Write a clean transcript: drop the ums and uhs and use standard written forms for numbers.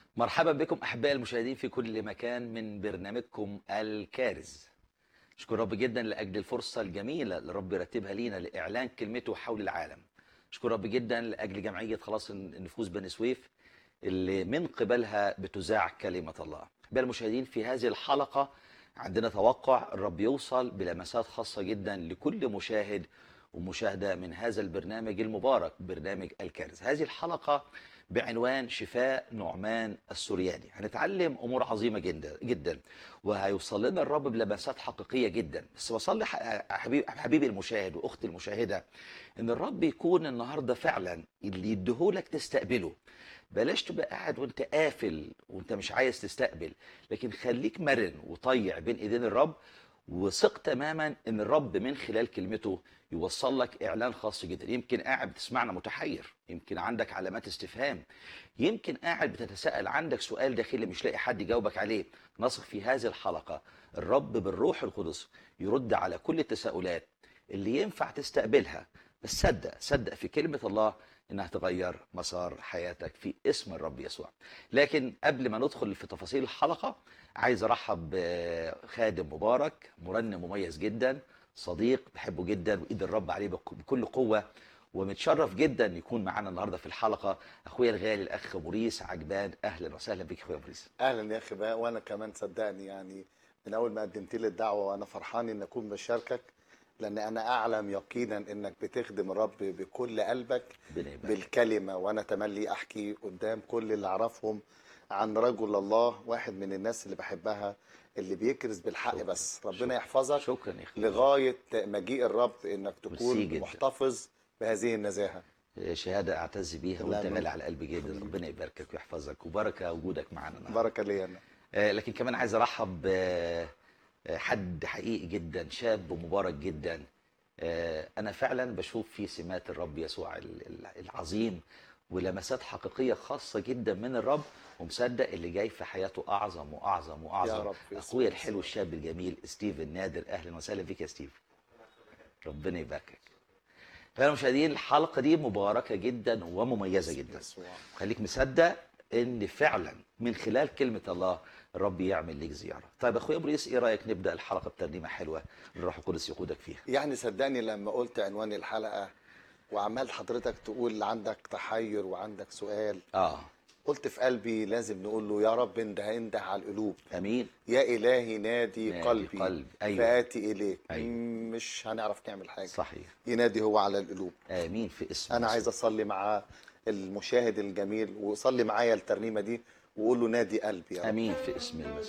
مرحبا بكم أحبائي المشاهدين في كل مكان من برنامجكم الكارز. أشكر رب جدا لأجل الفرصة الجميلة اللي رب رتبها لينا لإعلان كلمته حول العالم. أشكر رب جدا لأجل جمعية خلاص النفوس بني سويف اللي من قبلها بتذاع كلمة الله. أحبائي المشاهدين، في هذه الحلقة عندنا توقع الرب يوصل بلمسات خاصة جدا لكل مشاهد ومشاهدة من هذا البرنامج المبارك، برنامج الكارز. هذه الحلقة بعنوان شفاء نعمان السورياني. هنتعلم امور عظيمه جدا جدا، وهيوصل لنا الرب بلمسات حقيقيه جدا. بس بصلي حبيبي المشاهد واختي المشاهده ان الرب يكون النهارده فعلا اللي يديهولك تستقبله. بلاش تبقى قاعد وانت قافل وانت مش عايز تستقبل، لكن خليك مرن وطيع بين ايدين الرب، وثق تماما ان الرب من خلال كلمته يوصل لك اعلان خاص جدا. يمكن قاعد بتسمعنا متحير، يمكن عندك علامات استفهام، يمكن قاعد بتتساءل، عندك سؤال داخلي مش لاقي حد يجاوبك عليه. نثق في هذه الحلقة الرب بالروح القدس يرد على كل التساؤلات اللي ينفع تستقبلها. بس صدق في كلمة الله انها تغير مسار حياتك في اسم الرب يسوع. لكن قبل ما ندخل في تفاصيل الحلقة، عايز ارحب بخادم مبارك، مرنم مميز جدا، صديق بحبه جدا وايد الرب عليه بكل قوة، ومتشرف جدا يكون معانا النهارده في الحلقة اخويا الغالي الاخ موريس عجبان. اهلا وسهلا بك اخويا موريس. اهلا يا اخي بقى، وانا كمان صدقني يعني من اول ما قدمت لي الدعوه وانا فرحان ان اكون بشاركك، لان انا اعلم يقينا انك بتخدم الرب بكل قلبك ربنا يبارك. بالكلمه. وانا تملي احكي قدام كل اللي اعرفهم عن رجل الله، واحد من الناس اللي بحبها، اللي بيكرز بالحق. شكرا بس ربنا شكرا يحفظك شكرا يا اخويا. لغايه مجيء الرب، انك ميرسي تكون جدا، محتفظ بهذه النزاهه. شهادة أعتز بيها لا وأنت من غالي على قلبي جدا. ربنا يباركك ويحفظك وبركة وجودك معانا النهارده. بركه لي انا. لكن كمان عايز أرحب حد حقيقي جدا، شاب مبارك جدا. أنا فعلا بشوف في سمات الرب يسوع العظيم، ولمسات حقيقية خاصة جدا من الرب، ومصدق اللي جاي في حياته أعظم وأعظم يا وأعظم. رب في اسم أخويا يسوع. الحلو الشاب الجميل ستيفن نادر، أهلا وسهلا فيك يا ستيف. ربنا يباركك. فانا مشاهدين، الحلقه دي مباركه جدا ومميزه باسم جدا. يسوع. خليك مصدق ان فعلا من خلال كلمه الله الرب يعمل ليك زياره. طيب اخويا ابريس، ايه رايك نبدا الحلقه بترنيمه حلوه الروح القدس يقودك فيها؟ يعني صدقني لما قلت عنوان الحلقة وعمال حضرتك تقول عندك تحير وعندك سؤال، اه. قلت في قلبي لازم نقول له يا رب انده على القلوب. امين. يا إلهي نادي نادي قلبي قلب، ايوه. فآتي إليك. ايوه مش هنعرف نعمل حاجة، صحيح. ينادي هو على القلوب. امين في اسم أنا عايز يسوع. أصلي مع المشاهد الجميل، وصلي معايا الترنيمة دي وقول له نادي قلبي يا رب. امين في اسم المسيح.